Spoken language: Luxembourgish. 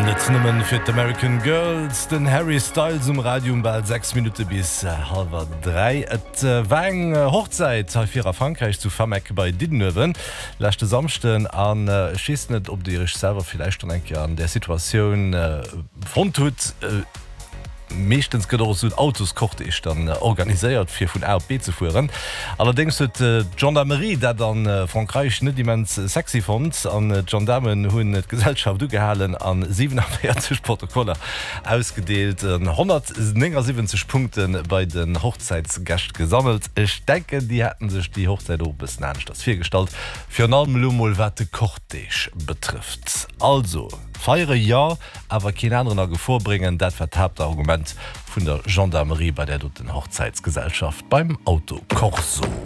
net nimmen fir d'American Girls, den Harry Styles Radium bald 6 Minuten bis 2:30. Et war eng Hochzeit fir a Frankreich zu Famek bei Didenöwen. Lächte Samsten an schiess net, ob Di ichch selber vielleicht schon enke an der Situation front tut. Mechtens gët Autos kochte ich dann organiséiert fir vun RB zu fuhren. Allerdings huet Gendarmerie, dat an Frankreich net immens sexy fand, an Gendarmen hunn et Gesellschaft ugehalen an 47 Protokolle ausgedeelt, 179 Punkten bei den Hochzeitsgächt gesammelt. Ich denke, die hätten sich die Hochzeit bis das Viergestalt für Lumol wat Kochtech betrifft. Also feiere ja, aber kein anderen vorbringen, dat vertabt Argument von der Gendarmerie bei der du den Hochzeitsgesellschaft beim Auto Corso.